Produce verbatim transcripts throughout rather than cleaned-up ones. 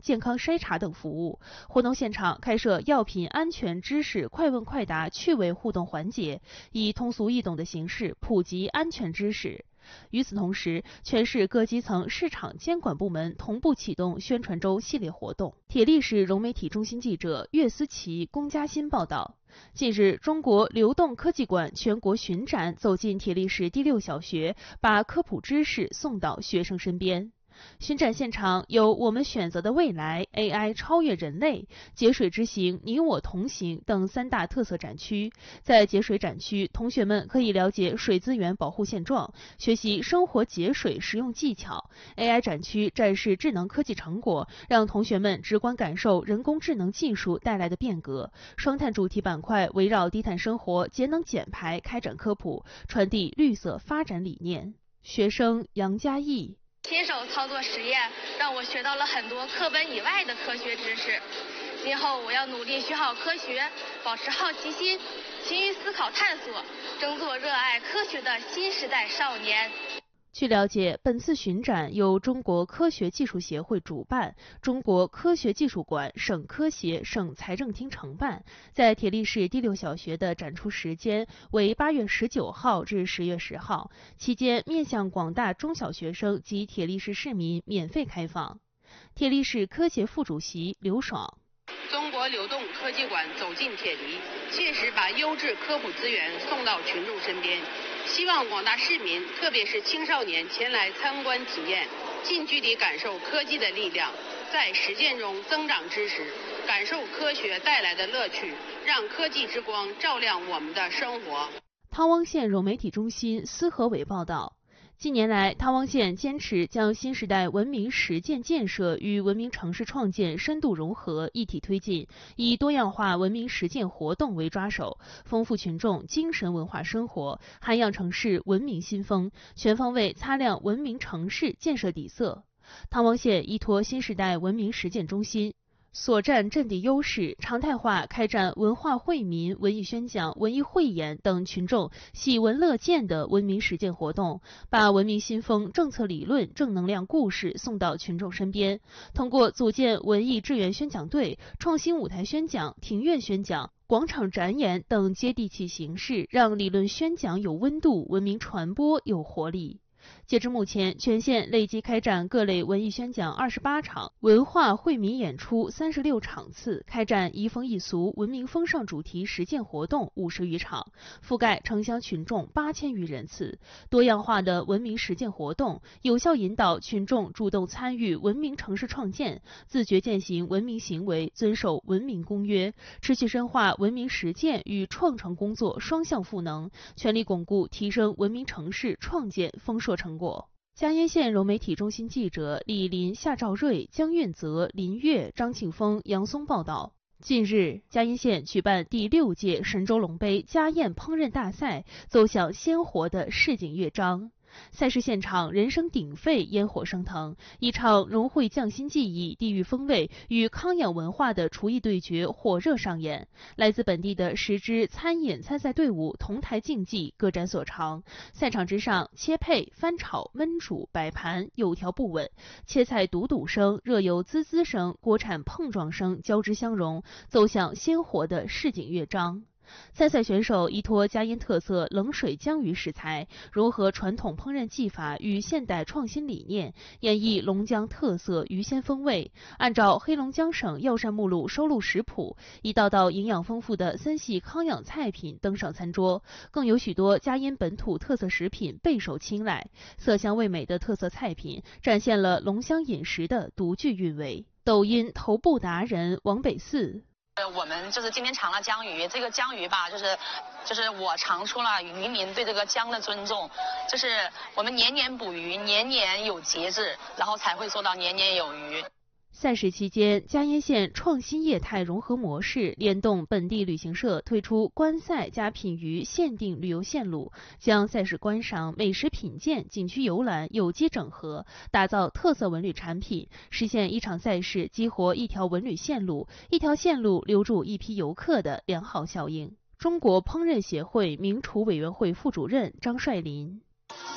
健康筛查等服务。活动现场开设药品安全知识快问快答趣味互动环节，以通俗易懂的形式普及安全知识。与此同时，全市各基层市场监管部门同步启动宣传周系列活动。铁力市融媒体中心记者岳思琪、龚嘉欣报道。近日，中国流动科技馆全国巡展走进铁力市第六小学，把科普知识送到学生身边。巡展现场有我们选择的未来、A I 超越人类、节水之行你我同行等三大特色展区。在节水展区，同学们可以了解水资源保护现状，学习生活节水实用技巧。A I 展区展示智能科技成果，让同学们直观感受人工智能技术带来的变革。双碳主题板块围绕低碳生活、节能减排开展科普，传递绿色发展理念。学生杨佳艺。 亲手操作实验，让我学到了很多课本以外的科学知识。今后我要努力学好科学，保持好奇心，勤于思考探索，争做热爱科学的新时代少年。 据了解，本次巡展由中国科学技术协会主办，中国科学技术馆、省科协、省财政厅承办。在铁力市第六小学的展出时间为八月十九号至十月十号，期间面向广大中小学生及铁力市市民免费开放。铁力市科协副主席刘爽。 中国流动科技馆走进铁力，切实把优质科普资源送到群众身边。希望广大市民，特别是青少年前来参观体验，近距离感受科技的力量，在实践中增长知识，感受科学带来的乐趣，让科技之光照亮我们的生活。 汤汪县融媒体中心司和伟报道。近年来，汤汪县坚持将新时代文明实践建设与文明城市创建深度融合，一体推进，以多样化文明实践活动为抓手，丰富群众精神文化生活，涵养城市文明新风，全方位擦亮文明城市建设底色。汤汪县依托新时代文明实践中心，所占阵地优势，常态化开展文化惠民、文艺宣讲、文艺汇演等群众喜闻乐见的文明实践活动，把文明新风、政策理论、正能量故事送到群众身边。通过组建文艺志愿宣讲队、创新舞台宣讲、庭院宣讲、广场展演等接地气形式，让理论宣讲有温度，文明传播有活力。截至目前，全县累计开展各类文艺宣讲二十八场，文化惠民演出三十六场次，开展移风易俗、文明风尚主题实践活动五十余场，覆盖城乡群众八千余人次。多样化的文明实践活动，有效引导群众主动参与文明城市创建，自觉践行文明行为，遵守文明公约，持续深化文明实践与创城工作双向赋能，全力巩固提升文明城市创建丰硕成果。嘉烟县融媒体中心记者李林、夏兆瑞、江运泽、林月、张庆峰、杨松报道。近日，嘉烟县举办第六届神州龙杯家宴烹饪大赛，走向鲜活的市井乐章。赛事现场人声鼎沸，烟火升腾，一场融汇匠心技艺、地域风味与康养文化的厨艺对决火热上演。来自本地的十支餐饮参赛队伍同台竞技，各展所长。赛场之上，切配、翻炒、焖煮、摆盘，有条不紊，切菜笃笃声、热油滋滋声、锅铲碰撞声交织相融，走向鲜活的市井乐章。参赛选手依托嘉烟特色冷水江鱼食材，融合传统烹饪技法与现代创新理念，演绎龙江特色鱼鲜风味。按照黑龙江省药膳目录收录食谱，一道道营养丰富的森系康养菜品登上餐桌，更有许多嘉烟本土特色食品备受青睐。色香味美的特色菜品，展现了龙乡饮食的独具韵味。抖音头部达人王北四。 我们就是今天尝了江鱼，这个江鱼吧，就是就是我尝出了渔民对这个江的尊重，就是我们年年捕鱼，年年有节制，然后才会做到年年有余。 赛事期间，嘉烟县创新业态融合模式联动本地旅行社推出观赛加品鱼限定旅游线路，将赛事观赏、美食品鉴、景区游览有机整合，打造特色文旅产品，实现一场赛事激活一条文旅线路，一条线路留住一批游客的良好效应。中国烹饪协会名厨委员会副主任张帅林。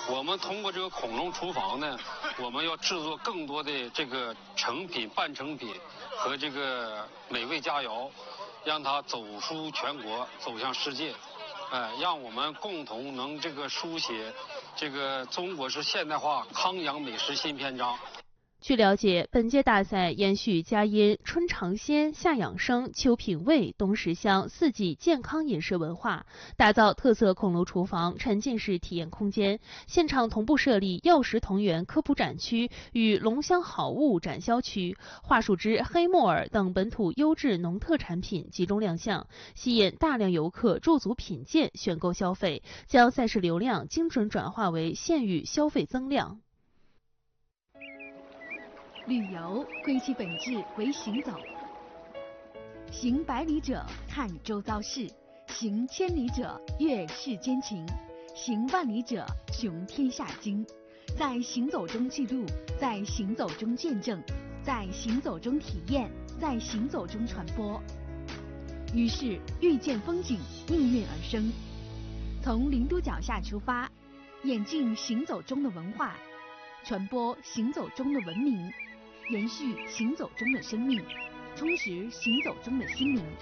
我们通过这个恐龙厨房呢，我们要制作更多的这个成品、半成品和这个美味佳肴，让它走出全国，走向世界，哎，让我们共同能这个书写这个中国式现代化康养美食新篇章。 据了解，本届大赛延续佳音春尝鲜、夏养生、秋品味、冬食香四季健康饮食文化，打造特色恐龙厨房沉浸式体验空间。现场同步设立药食同源科普展区与龙香好物展销区，桦树枝、黑木耳等本土优质农特产品集中亮相，吸引大量游客驻足品鉴、选购消费，将赛事流量精准转化为县域消费增量。 旅游归其本质为行走，行百里者看周遭事，行千里者阅世间情，行万里者雄天下经。在行走中记录，在行走中见证，在行走中体验，在行走中传播。于是遇见风景应运而生。从零度脚下出发，演进行走中的文化，传播行走中的文明，延续行走中的生命，充实行走中的心灵。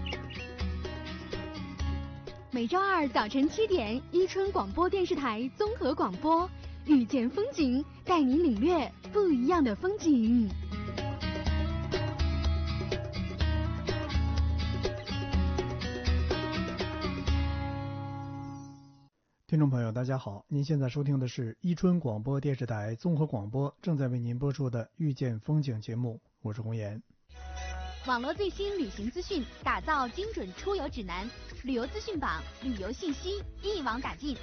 每周二早晨七点，伊春广播电视台综合广播，遇见风景，带你领略不一样的风景。 听众朋友大家好，您现在收听的是伊春广播电视台综合广播正在为您播出的遇见风景节目，我是洪岩。 网络最新旅行资讯，打造精准出游指南，旅游资讯榜，旅游信息一网打尽。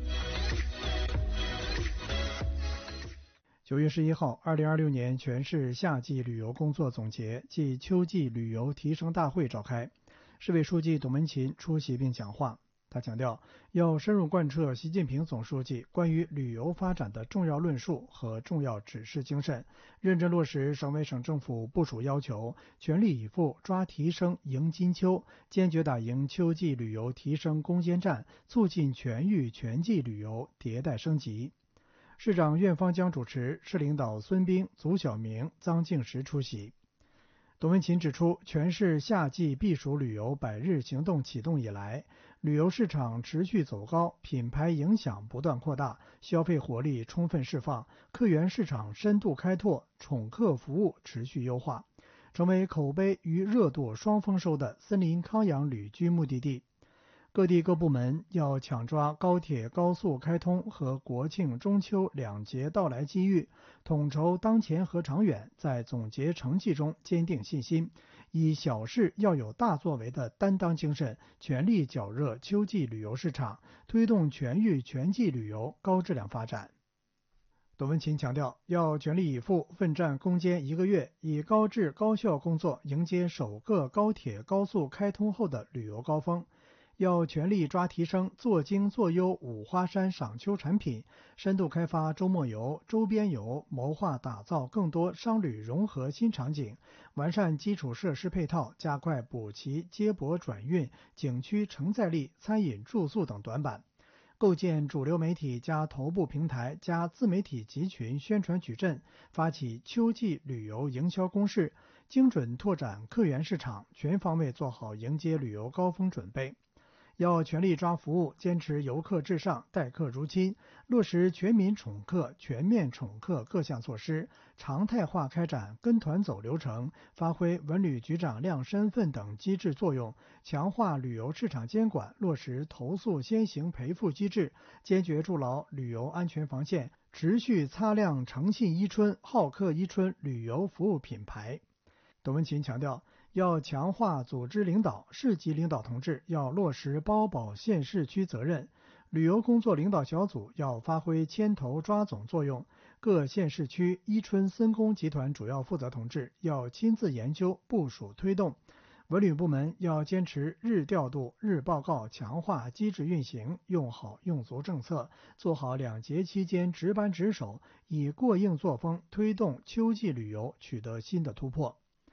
九月十一号，二零二六年全市夏季旅游工作总结暨秋季旅游提升大会召开，市委书记董文琴出席并讲话。他强调，要深入贯彻习近平总书记关于旅游发展的重要论述和重要指示精神，认真落实省委省政府部署要求，全力以赴抓提升迎金秋，坚决打赢秋季旅游提升攻坚战，促进全域全季旅游迭代升级。市长苑方江主持，市领导孙兵、祖晓明、臧敬时出席。董文琴指出，全市夏季避暑旅游百日行动启动以来，旅游市场持续走高，品牌影响不断扩大，消费活力充分释放，客源市场深度开拓，宠客服务持续优化，成为口碑与热度双丰收的森林康养旅居目的地。各地各部门要抢抓高铁高速开通和国庆中秋两节到来机遇，统筹当前和长远，在总结成绩中坚定信心，以小事要有大作为的担当精神，全力绞热秋季旅游市场，推动全域全季旅游高质量发展。董文琴强调，要全力以赴奋战攻坚一个月，以高质高效工作迎接首个高铁高速开通后的旅游高峰。要全力抓提升做精做优五花山赏秋产品，深度开发周末游、周边游，谋划打造更多商旅融合新场景，完善基础设施配套，加快补齐接驳转运、景区承载力、餐饮住宿等短板，构建主流媒体加头部平台加自媒体集群宣传矩阵，发起秋季旅游营销攻势，精准拓展客源市场，全方位做好迎接旅游高峰准备。要全力抓服务，坚持游客至上、待客如亲，落实全民宠客、全面宠客各项措施，常态化开展跟团走流程，发挥文旅局长亮身份等机制作用，强化旅游市场监管，落实投诉先行赔付机制，坚决筑牢旅游安全防线，持续擦亮诚信伊春、好客伊春旅游服务品牌。董文琴强调，要强化组织领导，市级领导同志要落实包保县市区责任，旅游工作领导小组要发挥牵头抓总作用，各县市区伊春森工集团主要负责同志要亲自研究部署推动，文旅部门要坚持日调度、日报告，强化机制运行，用好用足政策，做好两节期间值班值守，以过硬作风推动秋季旅游取得新的突破。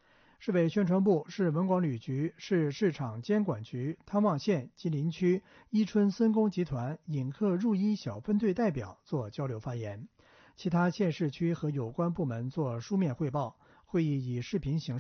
市委宣传部、市文广旅局、市市场监管局、汤旺县、吉林区伊春森工集团引客入伊小分队代表做交流发言，其他县市区和有关部门做书面汇报。会议以视频形式